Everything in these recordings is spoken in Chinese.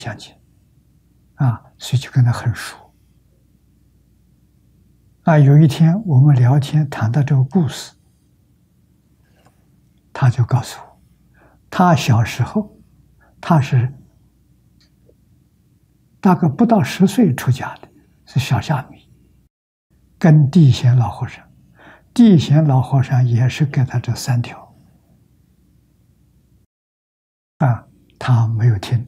相亲所以就跟他很熟。有一天我们聊天谈到这个故事，他就告诉我，他小时候他是大概不到10岁出家的，是小虾米，跟地贤老和尚，地贤老和尚也是给他这3条，他没有听，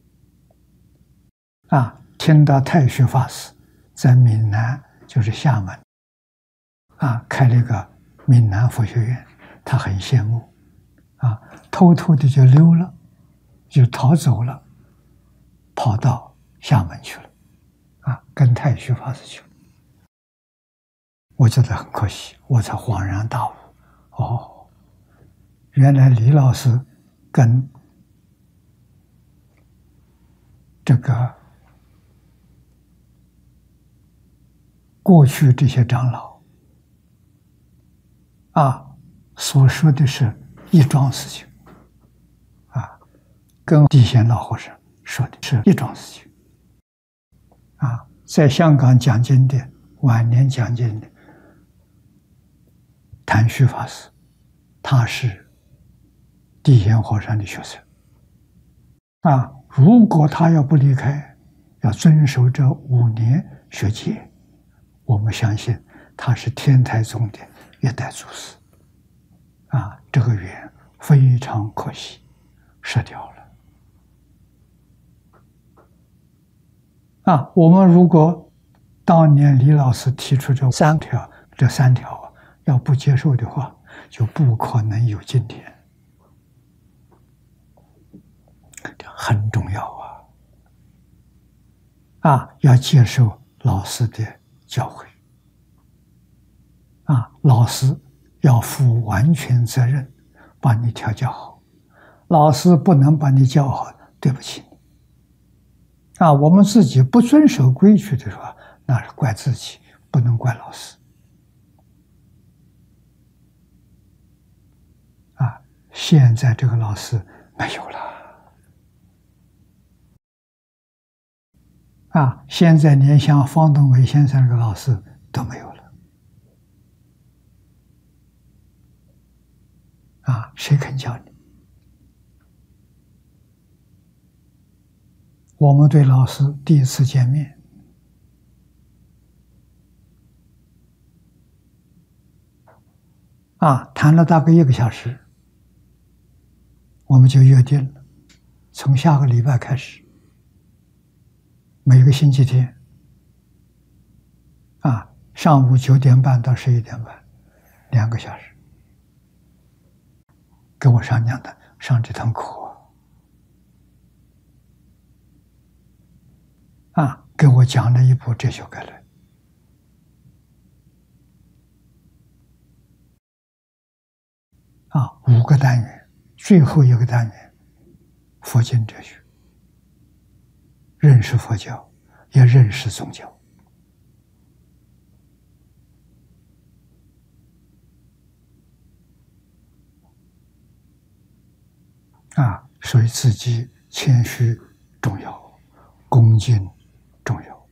听到太虚法师在闽南，就是厦门，开了一个闽南佛学院，他很羡慕，偷偷的就溜了，就逃走了，跑到厦门去了，跟太虚法师去了。我觉得很可惜，我才恍然大悟，原来李老师跟这个过去这些长老所说的是一桩事情，跟地贤老和尚说的是一桩事情，在香港讲经的晚年讲经的谭旭法师，他是地贤和尚的学生，如果他要不离开，要遵守这5年学戒，我们相信他是天台宗的一代祖师，这个缘非常可惜，失掉了。我们如果当年李老师提出这3条要不接受的话，就不可能有今天，这很重要要接受老师的教诲，老师要负完全责任，把你调教好，老师不能把你教好，对不起你。我们自己不遵守规矩的时候，那是怪自己，不能怪老师。现在这个老师没有了，现在连像方东伟先生这个老师都没有了，谁肯教你？我们对老师第一次见面，谈了大概1个小时，我们就约定了，从下个礼拜开始，每个星期天，上午9点半到11点半，2个小时，给我上讲的，上这堂课，给我讲了一部哲学概论，5个单元，最后一个单元，佛经哲学，认识佛教，也认识宗教。所以自己谦虚重要，恭敬重要。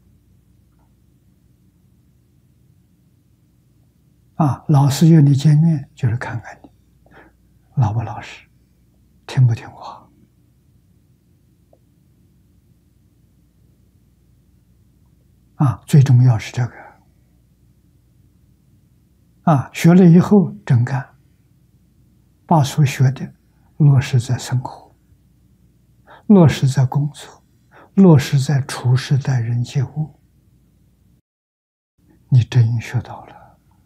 老师约你见面，就是看看你老不老实，听不听话。最重要是这个。学了以后真干，把所学的落实在生活，落实在工作，落实在处事待人接物，你真学到了。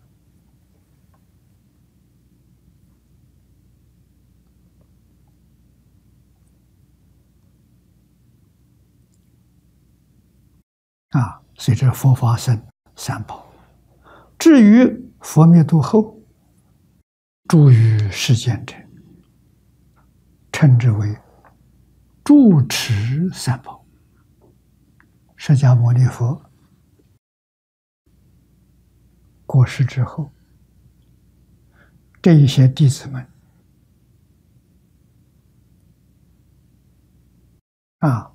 所以这佛法僧3宝。至于佛灭度后，住于世间者，称之为住持3宝。释迦牟尼佛过世之后，这一些弟子们